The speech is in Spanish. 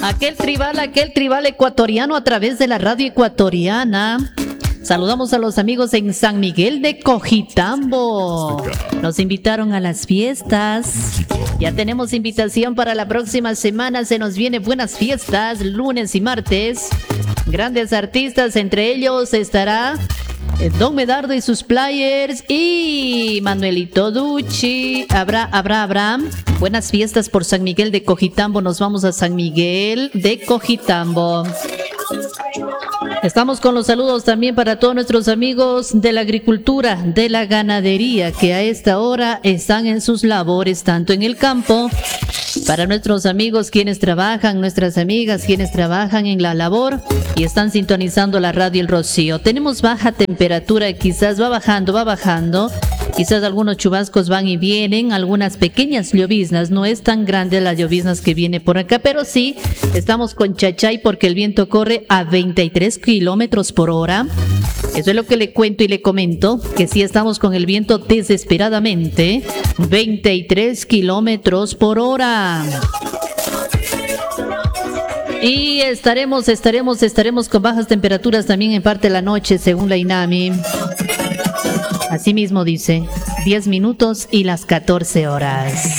Aquel tribal ecuatoriano a través de la radio ecuatoriana. Saludamos a los amigos en San Miguel de Cojitambo. Nos invitaron a las fiestas. Ya tenemos invitación para la próxima semana. Se nos vienen buenas fiestas, lunes y martes. Grandes artistas, entre ellos estará Don Medardo y sus players y Manuelito Ducci. Habrá buenas fiestas por San Miguel de Cojitambo. Nos vamos a San Miguel de Cojitambo. Estamos con los saludos también para todos nuestros amigos de la agricultura, de la ganadería, que a esta hora están en sus labores, tanto en el campo, para nuestros amigos quienes trabajan, nuestras amigas quienes trabajan en la labor y están sintonizando la radio El Rocío. Tenemos baja temperatura, quizás va bajando. Quizás algunos chubascos van y vienen, algunas pequeñas lloviznas, no es tan grande las lloviznas que viene por acá, pero sí, estamos con chachay porque el viento corre a 23 kilómetros por hora. Eso es lo que le cuento y le comento, que sí estamos con el viento desesperadamente, 23 kilómetros por hora. Y estaremos con bajas temperaturas también en parte de la noche, según la INAMI. Así mismo dice, 10 minutos y las 14 horas.